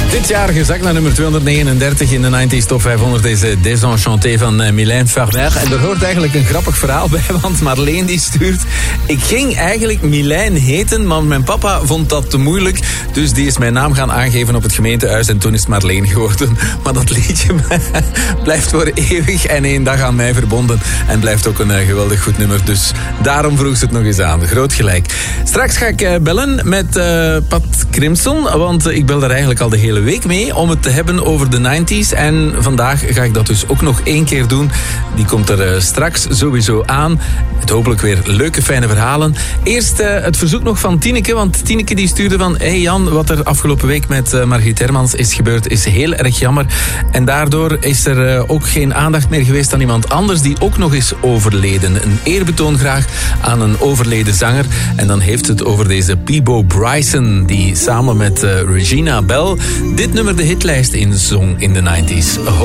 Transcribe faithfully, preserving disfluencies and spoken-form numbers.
Dit jaar gezakt naar nummer tweehonderdnegenendertig in de nineties Top vijfhonderd is Désenchanté van uh, Mylène Farmer. En er hoort eigenlijk een grappig verhaal bij, want Marleen die stuurt... Ik ging eigenlijk Mylène heten, maar mijn papa vond dat te moeilijk. Dus die is mijn naam gaan aangeven op het gemeentehuis en toen is het Marleen geworden. Maar dat liedje blijft voor eeuwig en één dag aan mij verbonden. En blijft ook een uh, geweldig goed nummer. Dus daarom vroeg ze het nog eens aan. Groot gelijk. Straks ga ik uh, bellen met uh, Pat Crimson, want uh, ik bel daar eigenlijk al de hele week mee om het te hebben over de nineties. En vandaag ga ik dat dus ook nog één keer doen. Die komt er uh, straks sowieso aan. Met hopelijk weer leuke, fijne verhalen. Eerst uh, het verzoek nog van Tineke, want Tineke die stuurde van... Hey Jan, wat er afgelopen week met uh, Margriet Hermans is gebeurd is heel erg jammer. En daardoor is er uh, ook geen aandacht meer geweest aan iemand anders die ook nog is overleden. Een eerbetoon graag aan een overleden zanger. En dan heeft het over deze Peabo Bryson, die samen met uh, Regina Bell dit nummer de hitlijst inzong in de nineties.